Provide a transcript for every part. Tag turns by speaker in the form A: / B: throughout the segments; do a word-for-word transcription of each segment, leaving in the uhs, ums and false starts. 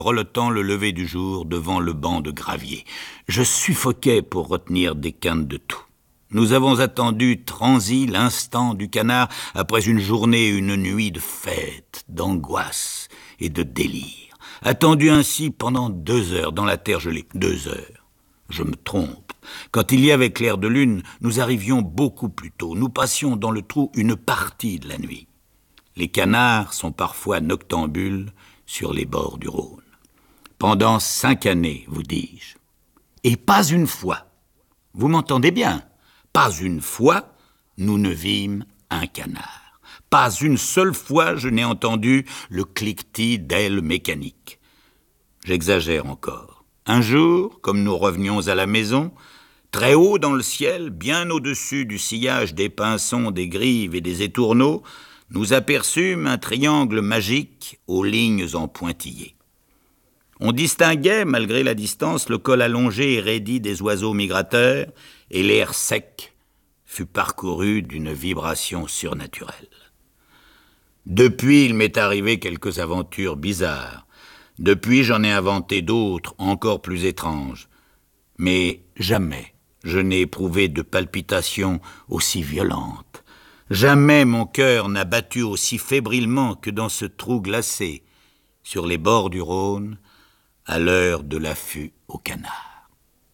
A: Relotant le lever du jour devant le banc de gravier. Je suffoquais pour retenir des quintes de tout. Nous avons attendu transi l'instant du canard après une journée et une nuit de fête, d'angoisse et de délire. Attendu ainsi pendant deux heures dans la terre gelée. Deux heures. Je me trompe. Quand il y avait clair de lune, nous arrivions beaucoup plus tôt. Nous passions dans le trou une partie de la nuit. Les canards sont parfois noctambules sur les bords du Rhône. Pendant cinq années, vous dis-je. Et pas une fois, vous m'entendez bien, pas une fois, nous ne vîmes un canard. Pas une seule fois, je n'ai entendu le cliquetis d'ailes mécaniques. J'exagère encore. Un jour, comme nous revenions à la maison, très haut dans le ciel, bien au-dessus du sillage des pinsons, des grives et des étourneaux, nous aperçûmes un triangle magique aux lignes en pointillés. On distinguait, malgré la distance, le col allongé et raidi des oiseaux migrateurs, et l'air sec fut parcouru d'une vibration surnaturelle. Depuis, il m'est arrivé quelques aventures bizarres. Depuis, j'en ai inventé d'autres, encore plus étranges. Mais jamais je n'ai éprouvé de palpitations aussi violentes. Jamais mon cœur n'a battu aussi fébrilement que dans ce trou glacé, sur les bords du Rhône, à l'heure de l'affût au canard.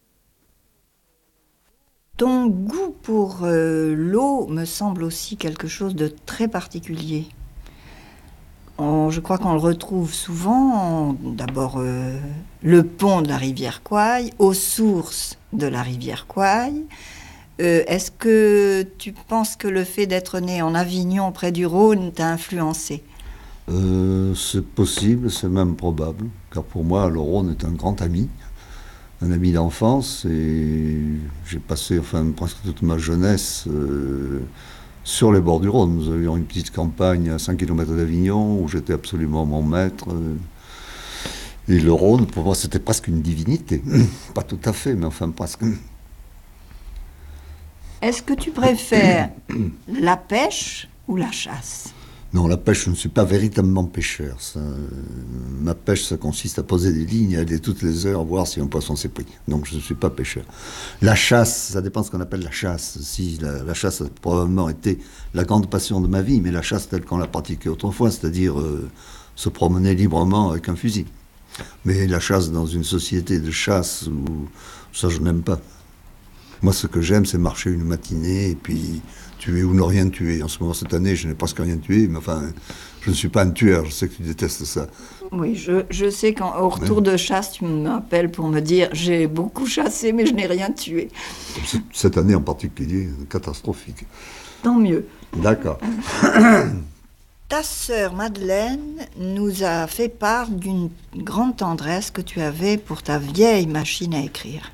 B: Ton goût pour euh, l'eau me semble aussi quelque chose de très particulier. On, je crois qu'on le retrouve souvent, d'abord euh, le pont de la rivière Quoy, aux sources de la rivière Quoy. Euh, est-ce que tu penses que le fait d'être né en Avignon, près du Rhône, t'a influencé ?
C: Euh, c'est possible, c'est même probable, car pour moi, le Rhône est un grand ami, un ami d'enfance, et j'ai passé enfin, presque toute ma jeunesse euh, sur les bords du Rhône. Nous avions une petite campagne à cinq kilomètres d'Avignon, où j'étais absolument mon maître. Et le Rhône, pour moi, c'était presque une divinité. Pas tout à fait, mais enfin presque.
B: Est-ce que tu préfères la pêche ou la chasse ?
C: Non, la pêche, je ne suis pas véritablement pêcheur. Ça, euh, ma pêche, ça consiste à poser des lignes et aller toutes les heures voir si un poisson s'est pris. Donc je ne suis pas pêcheur. La chasse, ça dépend de ce qu'on appelle la chasse. Si la, la chasse a probablement été la grande passion de ma vie, mais la chasse telle qu'on l'a pratiquée autrefois, c'est-à-dire euh, se promener librement avec un fusil. Mais la chasse dans une société de chasse, où, ça je n'aime pas. Moi, ce que j'aime, c'est marcher une matinée et puis tuer ou ne rien tuer. En ce moment, cette année, je n'ai presque rien tué, mais enfin, je ne suis pas un tueur, je sais que tu détestes ça.
B: Oui, je, je sais qu'au retour de chasse, tu m'appelles pour me dire « j'ai beaucoup chassé, mais je n'ai rien tué ».
C: Cette année en particulier, catastrophique.
B: Tant mieux.
C: D'accord.
B: Ta sœur Madeleine nous a fait part d'une grande tendresse que tu avais pour ta vieille machine à écrire.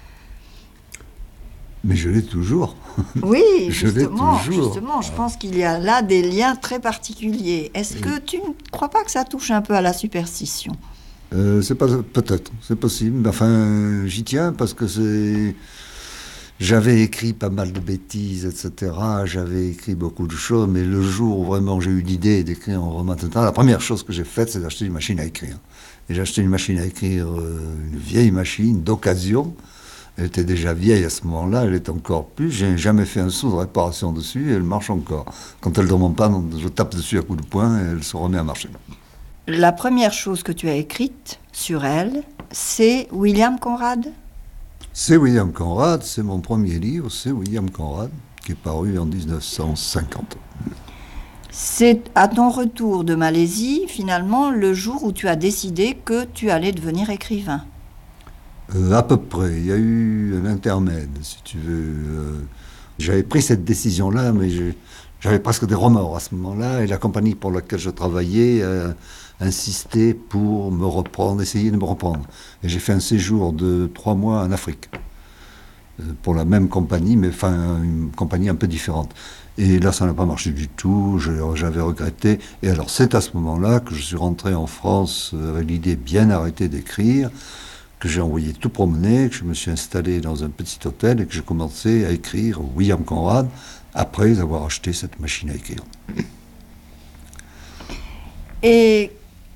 C: Mais je l'ai toujours.
B: Oui,
C: je
B: justement,
C: l'ai toujours.
B: justement, je pense qu'il y a là des liens très particuliers. Est-ce que tu ne crois pas que ça touche un peu à la superstition ?
C: euh, C'est pas peut-être, c'est possible. Enfin, j'y tiens parce que c'est. J'avais écrit pas mal de bêtises, et cetera. J'avais écrit beaucoup de choses, mais le jour où vraiment j'ai eu l'idée d'écrire un roman, et cetera, la première chose que j'ai faite, c'est d'acheter une machine à écrire. Et j'ai acheté une machine à écrire, euh, une vieille machine d'occasion. Elle était déjà vieille à ce moment-là, elle est encore plus. Je n'ai jamais fait un sou de réparation dessus et elle marche encore. Quand elle ne demande pas, je tape dessus à coups de poing et elle se remet à marcher.
B: La première chose que tu as écrite sur elle, c'est William Conrad ?
C: C'est William Conrad, c'est mon premier livre, c'est William Conrad, qui est paru en dix-neuf cent cinquante.
B: C'est à ton retour de Malaisie, finalement, le jour où tu as décidé que tu allais devenir écrivain.
C: Euh, à peu près, il y a eu un intermède, si tu veux. Euh, j'avais pris cette décision-là, mais je, j'avais presque des remords à ce moment-là, et la compagnie pour laquelle je travaillais euh, insistait pour me reprendre, essayer de me reprendre. Et j'ai fait un séjour de trois mois en Afrique, euh, pour la même compagnie, mais enfin une compagnie un peu différente. Et là, ça n'a pas marché du tout, je, j'avais regretté. Et alors, c'est à ce moment-là que je suis rentré en France avec l'idée bien arrêtée d'écrire, que j'ai envoyé tout promener, que je me suis installé dans un petit hôtel et que j'ai commencé à écrire William Conrad après avoir acheté cette machine à écrire.
B: Et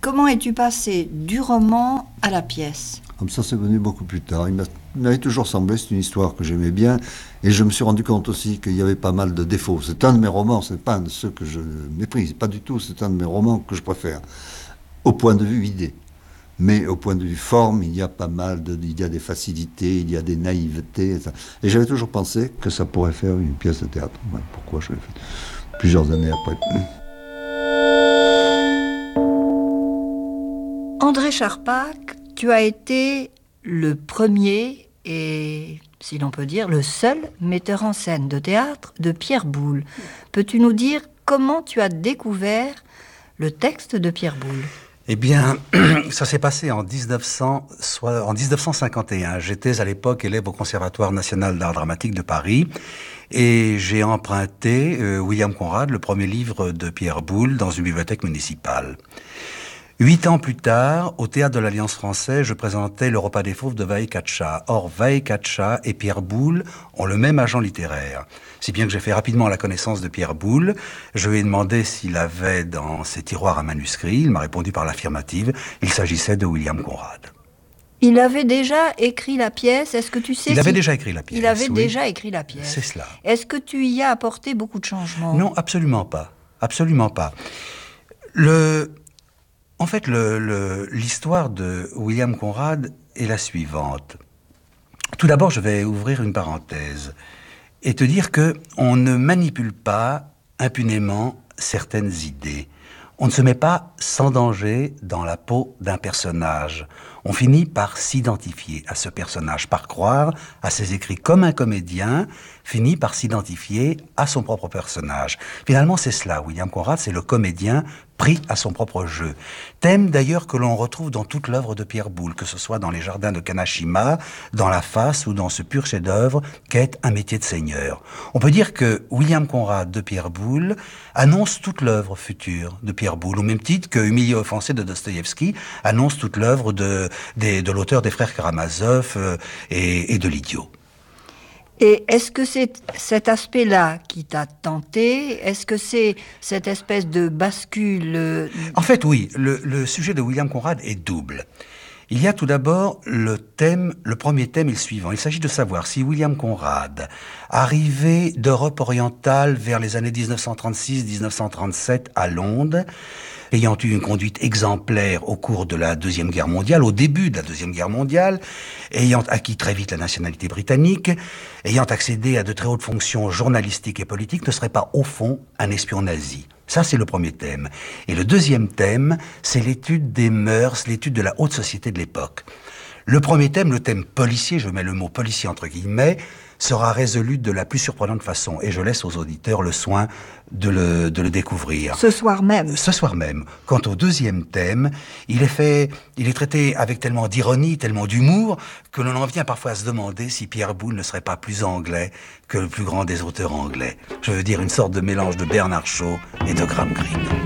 B: comment es-tu passé du roman à la pièce?
C: Comme ça, c'est venu beaucoup plus tard. Il m'a- il m'avait toujours semblé, c'est une histoire que j'aimais bien, et je me suis rendu compte aussi qu'il y avait pas mal de défauts. C'est un de mes romans, c'est pas un de ceux que je méprise, pas du tout, c'est un de mes romans que je préfère, au point de vue idée. Mais au point de vue forme, il y a pas mal de, il y a des facilités, il y a des naïvetés, et ça. Et j'avais toujours pensé que ça pourrait faire une pièce de théâtre. Ouais, pourquoi je l'ai fait plusieurs années après.
B: André Charpak, tu as été le premier et, si l'on peut dire, le seul metteur en scène de théâtre de Pierre Boulle. Peux-tu nous dire comment tu as découvert le texte de Pierre Boulle?
D: Eh bien, ça s'est passé en, dix-neuf cents, soit en dix-neuf cent cinquante et un. J'étais à l'époque élève au Conservatoire national d'art dramatique de Paris et j'ai emprunté euh, William Conrad, le premier livre de Pierre Boulle, dans une bibliothèque municipale. Huit ans plus tard, au Théâtre de l'Alliance française, je présentais Le Repas des Fauves de Vae-Katcha. Or, Vae-Katcha et Pierre Boulle ont le même agent littéraire. Si bien que j'ai fait rapidement la connaissance de Pierre Boulle. Je lui ai demandé s'il avait dans ses tiroirs un manuscrit. Il m'a répondu par l'affirmative. Il s'agissait de William Conrad.
B: Il avait déjà écrit la pièce, est-ce que tu sais
D: Il avait
B: si-
D: déjà écrit la pièce.
B: Il avait
D: oui.
B: déjà écrit la pièce.
D: C'est cela.
B: Est-ce que tu y as apporté beaucoup de changements?
D: Non, absolument pas. Absolument pas. Le... En fait, le, le, l'histoire de William Conrad est la suivante. Tout d'abord, je vais ouvrir une parenthèse et te dire que on ne manipule pas impunément certaines idées. On ne se met pas sans danger dans la peau d'un personnage. On finit par s'identifier à ce personnage, par croire à ses écrits, comme un comédien finit par s'identifier à son propre personnage. Finalement, c'est cela. William Conrad, c'est le comédien pris à son propre jeu. Thème d'ailleurs que l'on retrouve dans toute l'œuvre de Pierre Boulle, que ce soit dans Les Jardins de Kanashima, dans La Face ou dans ce pur chef-d'œuvre qu'est Un métier de seigneur. On peut dire que William Conrad de Pierre Boulle annonce toute l'œuvre future de Pierre Boulle, au même titre que Humilié offensé de Dostoïevski annonce toute l'œuvre de, de, de l'auteur des frères Karamazov euh, et, et de L'Idiot.
B: Et est-ce que c'est cet aspect-là qui t'a tenté? Est-ce que c'est cette espèce de bascule euh,
D: En fait, oui, le, le sujet de William Conrad est double. Il y a tout d'abord le thème, le premier thème est le suivant. Il s'agit de savoir si William Conrad, arrivé d'Europe orientale vers les années dix-neuf cent trente-six dix-neuf cent trente-sept à Londres, ayant eu une conduite exemplaire au cours de la Deuxième Guerre mondiale, au début de la Deuxième Guerre mondiale, ayant acquis très vite la nationalité britannique, ayant accédé à de très hautes fonctions journalistiques et politiques, ne serait pas au fond un espion nazi. Ça, c'est le premier thème. Et le deuxième thème, c'est l'étude des mœurs, l'étude de la haute société de l'époque. Le premier thème, le thème policier, je mets le mot policier entre guillemets, sera résolu de la plus surprenante façon. Et je laisse aux auditeurs le soin de le, de le découvrir.
B: ce soir même?
D: Ce soir même. Quant au deuxième thème, il est fait, il est traité avec tellement d'ironie, tellement d'humour, que l'on en vient parfois à se demander si Pierre Boulle ne serait pas plus anglais que le plus grand des auteurs anglais. Je veux dire une sorte de mélange de Bernard Shaw et de Graham Greene.